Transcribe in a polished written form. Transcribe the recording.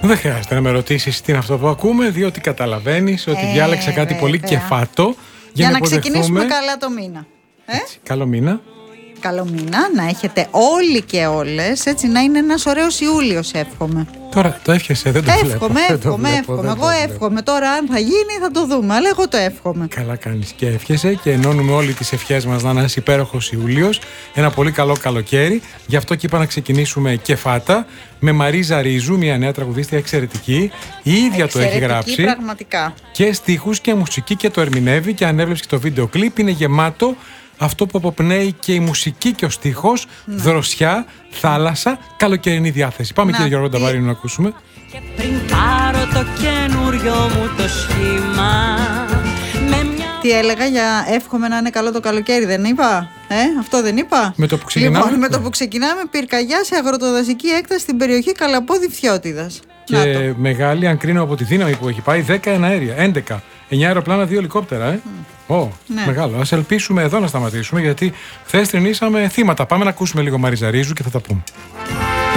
Δεν χρειάζεται να με ρωτήσεις τι είναι αυτό που ακούμε, διότι καταλαβαίνεις ότι διάλεξα κάτι πολύ κεφάτο για να ξεκινήσουμε καλά το μήνα. Έτσι, καλό μήνα. Καλό μήνα, να έχετε όλοι και όλες, έτσι, να είναι ένας ωραίος Ιούλιος, εύχομαι. Τώρα το εύχεσαι, δεν το βλέπω. Εύχομαι. Εγώ εύχομαι. Τώρα, αν θα γίνει, θα το δούμε. Αλλά εγώ το εύχομαι. Καλά κάνεις και εύχεσαι και ενώνουμε όλοι τις ευχές μας να είναι ένας υπέροχος Ιούλιος. Ένα πολύ καλό καλοκαίρι. Γι' αυτό και είπα να ξεκινήσουμε κεφάτα με Μαρίζα Ρίζου, μια νέα τραγουδίστρια εξαιρετική. Η ίδια το έχει γράψει. Πραγματικά. Και στίχους και μουσική και το ερμηνεύει. Και αν έβλεψες και το βίντεο κλιπ, είναι γεμάτο αυτό που αποπνέει και η μουσική και ο στίχος, δροσιά, θάλασσα, καλοκαιρινή διάθεση. Πάμε κύριε Γιώργο Νταβαρίνου να ακούσουμε. Και πριν πάρω το καινούριο μου το σχήμα. Τι έλεγα για εύχομαι να είναι καλό το καλοκαίρι, δεν είπα? Αυτό δεν είπα? Με το που ξεκινάμε. Λοιπόν, με το που ξεκινάμε, πυρκαγιά σε αγροτοδασική έκταση στην περιοχή Καλαπόδη Φθιώτιδας. Και μεγάλη, αν κρίνω από τη δύναμη που έχει πάει, 10 εναέρια, 11. 9 αεροπλάνα, 2 ελικόπτερα, Μεγάλο. Ας ελπίσουμε εδώ να σταματήσουμε, γιατί χθες τρινήσαμε θύματα. Πάμε να ακούσουμε λίγο Μαρίζα Ρίζου και θα τα πούμε.